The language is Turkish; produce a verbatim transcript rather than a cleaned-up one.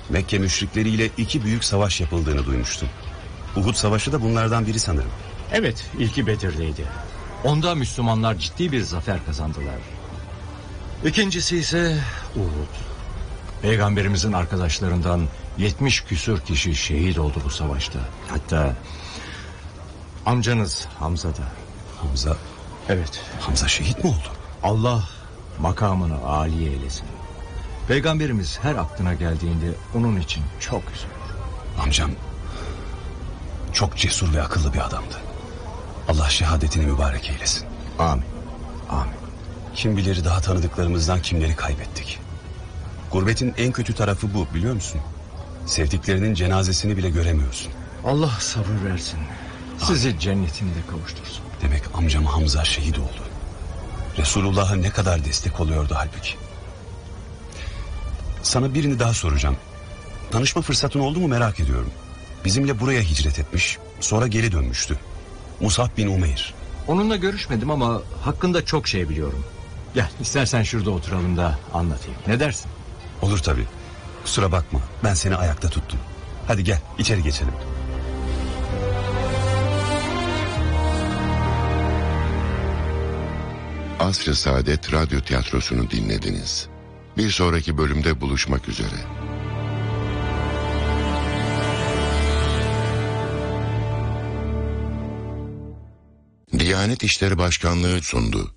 Mekke müşrikleriyle iki büyük savaş yapıldığını duymuştum. Uhud Savaşı da bunlardan biri sanırım. Evet, ilki Bedir'deydi. Onda Müslümanlar ciddi bir zafer kazandılar. İkincisi ise Uhud. Peygamberimizin arkadaşlarından yetmiş küsur kişi şehit oldu bu savaşta. Hatta amcanız Hamza da. Hamza? Evet. Hamza şehit mi oldu? Allah makamını âli eylesin. Peygamberimiz her aklına geldiğinde onun için çok üzülür. Amcam çok cesur ve akıllı bir adamdı. Allah şehadetini mübarek eylesin. Amin. Amin. Kim bilir daha tanıdıklarımızdan kimleri kaybettik. Gurbetin en kötü tarafı bu, biliyor musun? Sevdiklerinin cenazesini bile göremiyorsun. Allah sabır versin. Sizi cennetinde kavuştursun. Demek amcam Hamza şehit oldu. Resulullah'a ne kadar destek oluyordu halbuki. Sana birini daha soracağım. Tanışma fırsatın oldu mu merak ediyorum. Bizimle buraya hicret etmiş, sonra geri dönmüştü. Musab bin Umeyr. Onunla görüşmedim ama hakkında çok şey biliyorum. Gel, istersen şurada oturalım da anlatayım. Ne dersin? Olur tabii. Kusura bakma, ben seni ayakta tuttum. Hadi gel, içeri geçelim. Asr-ı Saadet Radyo Tiyatrosu'nu dinlediniz. Bir sonraki bölümde buluşmak üzere. Diyanet İşleri Başkanlığı sundu.